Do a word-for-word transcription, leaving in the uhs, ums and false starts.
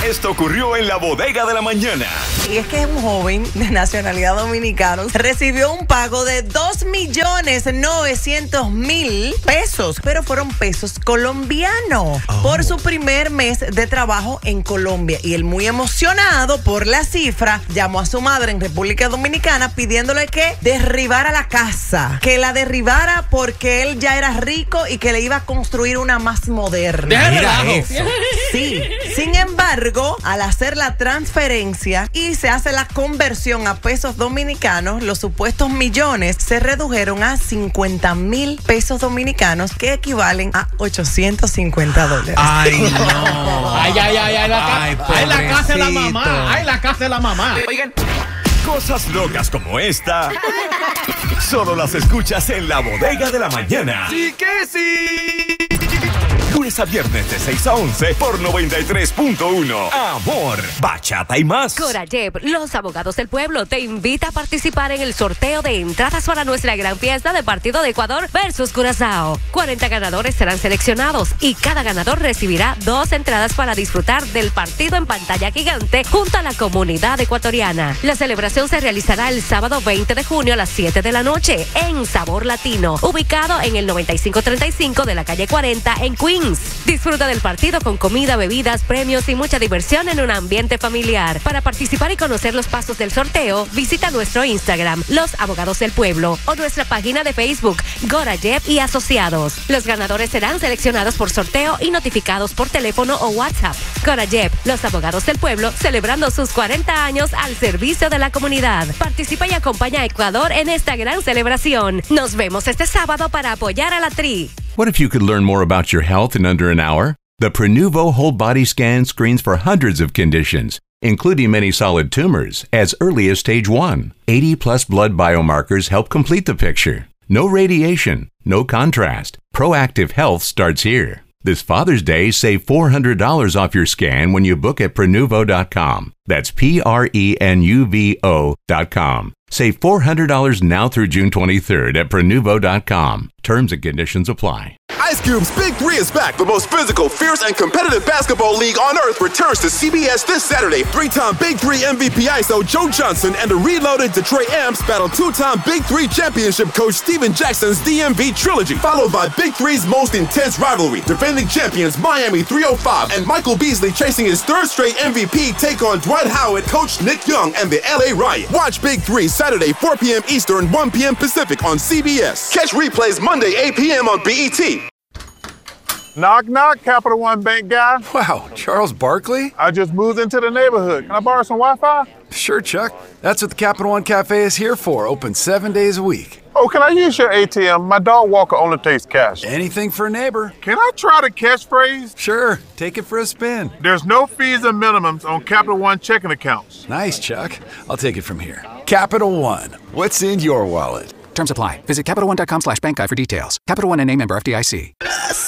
Esto ocurrió en la bodega de la mañana. Y es que un joven de nacionalidad dominicana recibió un pago de dos millones novecientos mil pesos, pero fueron pesos colombianos oh. por su primer mes de trabajo en Colombia. Y él, muy emocionado por la cifra, llamó a su madre en República Dominicana pidiéndole que derribara la casa, que la derribara porque él ya era rico y que le iba a construir una más moderna. Mira eso. Sí. Sin embargo, al hacer la transferencia y se hace la conversión a pesos dominicanos, los supuestos millones se redujeron a cincuenta mil pesos dominicanos, que equivalen a ochocientos cincuenta dólares. Ay, no. Ay, ay, ay, ay, la, ca- Ay, ay, la casa de la mamá. Ay, la casa de la mamá. Oigan, cosas locas como esta solo las escuchas en la bodega de la mañana. Sí que sí. Lunes a viernes de seis a once por noventa y tres punto uno. Amor, bachata y más. Corayev, los abogados del pueblo, te invita a participar en el sorteo de entradas para nuestra gran fiesta de partido de Ecuador versus Curazao. cuarenta ganadores serán seleccionados y cada ganador recibirá dos entradas para disfrutar del partido en pantalla gigante junto a la comunidad ecuatoriana. La celebración se realizará el sábado veinte de junio a las siete de la noche en Sabor Latino, ubicado en el noventa y cinco treinta y cinco de la calle cuarenta en Queens. Disfruta del partido con comida, bebidas, premios y mucha diversión en un ambiente familiar. Para participar y conocer los pasos del sorteo, visita nuestro Instagram, Los Abogados del Pueblo, o nuestra página de Facebook, Gorayev y Asociados. Los ganadores serán seleccionados por sorteo y notificados por teléfono o WhatsApp. Gorayev, Los Abogados del Pueblo, celebrando sus cuarenta años al servicio de la comunidad. Participa y acompaña a Ecuador en esta gran celebración. Nos vemos este sábado para apoyar a la Tri. What if you could learn more about your health in under an hour? The Prenuvo Whole Body Scan screens for hundreds of conditions, including many solid tumors, as early as stage one. eighty plus blood biomarkers help complete the picture. No radiation, no contrast. Proactive health starts here. This Father's Day, save four hundred dollars off your scan when you book at Prenuvo dot com. That's P R E N U V O dot com. Save four hundred dollars now through June twenty-third at Prenuvo dot com. Terms and conditions apply. Ice Cube's Big Three is back. The most physical, fierce, and competitive basketball league on earth returns to C B S this Saturday. Three-time Big Three M V P I S O Joe Johnson and the reloaded Detroit Amps battle two-time Big Three championship coach Steven Jackson's D M V trilogy, followed by Big Three's most intense rivalry. Defending champions Miami three oh five and Michael Beasley chasing his third straight M V P take on Dwight Howard, Coach Nick Young, and the L A Riot. Watch Big Three Saturday four p.m. Eastern, one p.m. Pacific on C B S. Catch replays Monday eight p.m. on B E T. Knock, knock, Capital One Bank guy. Wow, Charles Barkley? I just moved into the neighborhood. Can I borrow some Wi-Fi? Sure, Chuck. That's what the Capital One Cafe is here for, open seven days a week. Oh, can I use your A T M? My dog Walker only takes cash. Anything for a neighbor. Can I try the catchphrase? Sure, take it for a spin. There's no fees and minimums on Capital One checking accounts. Nice, Chuck. I'll take it from here. Capital One, what's in your wallet? Terms apply. Visit CapitalOne.com slash bank guide for details. Capital One N A member F D I C.